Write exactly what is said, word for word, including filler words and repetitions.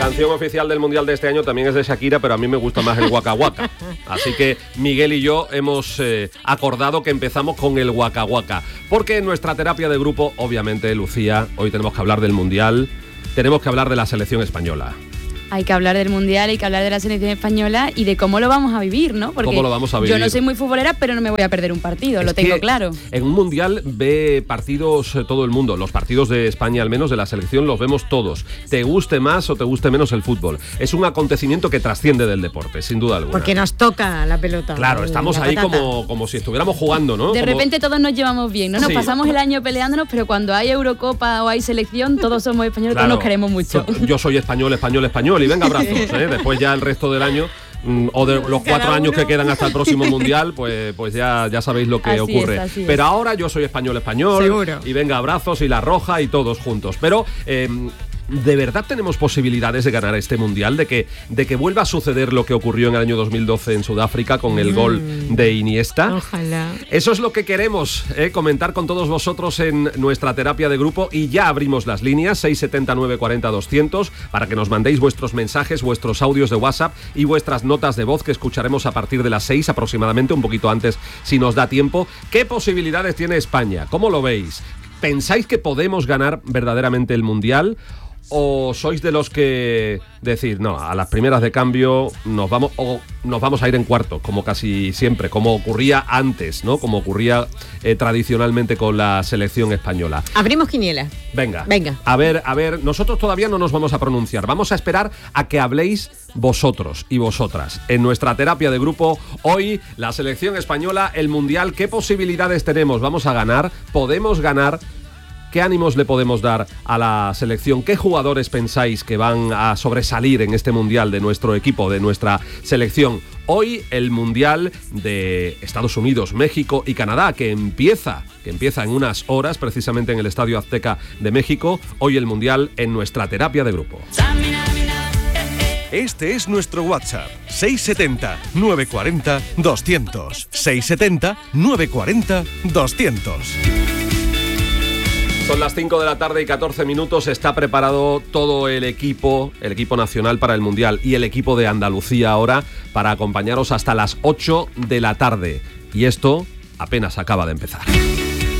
canción oficial del Mundial de este año también es de Shakira, pero a mí me gusta más el Waka Waka. Así que Miguel y yo hemos eh, acordado que empezamos con el Waka Waka. Porque en nuestra terapia de grupo, obviamente, Lucía, hoy tenemos que hablar del Mundial, tenemos que hablar de la selección española. Hay que hablar del Mundial, hay que hablar de la selección española y de cómo lo vamos a vivir, ¿no? Porque ¿Cómo lo vamos a vivir? Yo no soy muy futbolera, pero no me voy a perder un partido, Es lo tengo que claro. En un Mundial ve partidos eh, todo el mundo. Los partidos de España, al menos de la selección, los vemos todos. Te guste más o te guste menos el fútbol. Es un acontecimiento que trasciende del deporte, sin duda alguna. Porque nos toca la pelota. Claro, estamos ahí como, como si estuviéramos jugando, ¿no? De Como... repente todos nos llevamos bien, ¿no? Nos Sí. pasamos el año peleándonos, pero cuando hay Eurocopa o hay selección, todos somos españoles, Claro. todos nos queremos mucho. Yo soy español, español, español y venga abrazos, ¿eh? Después ya el resto del año mm, o de los cuatro Cada años uno. que quedan hasta el próximo Mundial, pues, pues ya, ya sabéis lo que Así ocurre. es, así es. Pero ahora yo soy español, español Seguro. y venga abrazos y la roja y todos juntos. Pero... Eh, ¿de verdad tenemos posibilidades de ganar este Mundial? ¿De que, de que vuelva a suceder lo que ocurrió en el año dos mil doce en Sudáfrica con el Mm. gol de Iniesta? Ojalá. Eso es lo que queremos, ¿eh? Comentar con todos vosotros en nuestra terapia de grupo y ya abrimos las líneas seis siete cero, nueve cuatro cero, doscientos para que nos mandéis vuestros mensajes, vuestros audios de WhatsApp y vuestras notas de voz que escucharemos a partir de las seis aproximadamente, un poquito antes si nos da tiempo. ¿Qué posibilidades tiene España? ¿Cómo lo veis? ¿Pensáis que podemos ganar verdaderamente el Mundial? ¿O sois de los que decir, no, a las primeras de cambio nos vamos o nos vamos a ir en cuarto, como casi siempre, como ocurría antes, ¿no? Como ocurría eh, tradicionalmente con la selección española. Abrimos quiniela. Venga, Venga. A ver, a ver, nosotros todavía no nos vamos a pronunciar. Vamos a esperar a que habléis vosotros y vosotras. En nuestra terapia de grupo, hoy, la selección española, el Mundial, ¿qué posibilidades tenemos? ¿Vamos a ganar? ¿Podemos ganar? ¿Qué ánimos le podemos dar a la selección? ¿Qué jugadores pensáis que van a sobresalir en este Mundial de nuestro equipo, de nuestra selección? Hoy el Mundial de Estados Unidos, México y Canadá, que empieza, que empieza en unas horas, precisamente en el Estadio Azteca de México. Hoy el Mundial en nuestra terapia de grupo. Este es nuestro WhatsApp, seis siete cero, nueve cuatro cero, doscientos. seis siete cero, nueve cuatro cero, doscientos. Son las cinco de la tarde y catorce minutos. Está preparado todo el equipo, el equipo nacional para el Mundial y el equipo de Andalucía ahora para acompañaros hasta las ocho de la tarde. Y esto apenas acaba de empezar.